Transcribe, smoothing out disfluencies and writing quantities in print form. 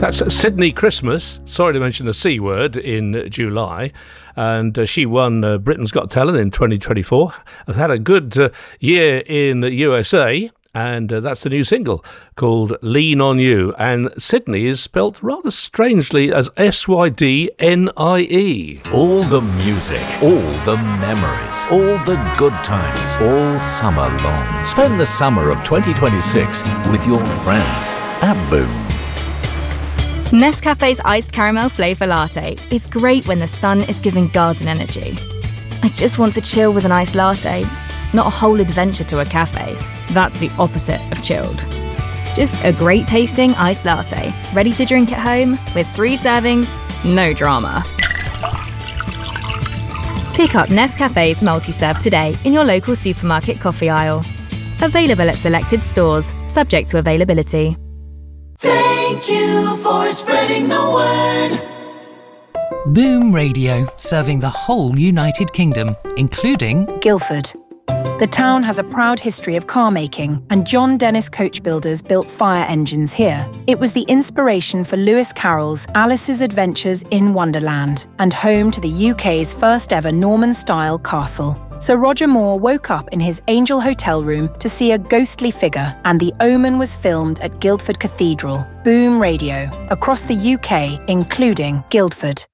That's Sydney Christmas. Sorry to mention the C word in July. And she won Britain's Got Talent in 2024. Has had a good year in the USA. And that's the new single called Lean On You. And Sydney is spelt rather strangely as Sydnie. All the music, all the memories, all the good times, all summer long. Spend the summer of 2026 with your friends at Boom. Nescafe's iced caramel flavour latte is great when the sun is giving garden energy. I just want to chill with an iced latte, not a whole adventure to a cafe. That's the opposite of chilled. Just a great tasting iced latte, ready to drink at home with 3 servings, no drama. Pick up Nescafe's multi-serve today in your local supermarket coffee aisle. Available at selected stores, subject to availability. Thank you for spreading the word. Boom Radio, serving the whole United Kingdom, including Guildford. The town has a proud history of car making, and John Dennis Coach Builders built fire engines here. It was the inspiration for Lewis Carroll's Alice's Adventures in Wonderland, and home to the UK's first ever Norman-style castle. So Roger Moore woke up in his Angel hotel room to see a ghostly figure, and The Omen was filmed at Guildford Cathedral. Boom Radio, across the UK, including Guildford.